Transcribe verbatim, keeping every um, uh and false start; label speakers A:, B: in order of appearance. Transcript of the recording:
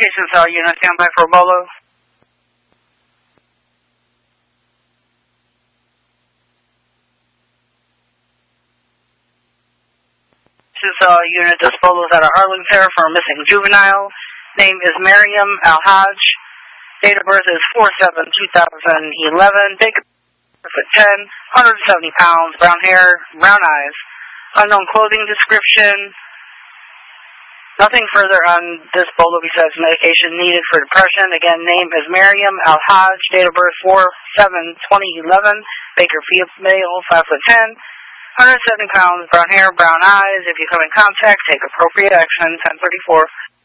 A: Medication cell unit, standby for Bolo. This uh, unit is Bolo's out of Arlington for a missing juvenile. Name is Miriam Al-Haj. Date of birth is four seven two thousand eleven. Big foot ten, one hundred seventy pounds, brown hair, brown eyes. Unknown clothing description. Nothing further on this Bolo besides medication needed for depression. Again, name is Miriam Al-Haj. Date of birth four seven twenty eleven. Baker female, five foot ten. one hundred seventy pounds, brown hair, brown eyes. If you come in contact, take appropriate action. ten thirty-four.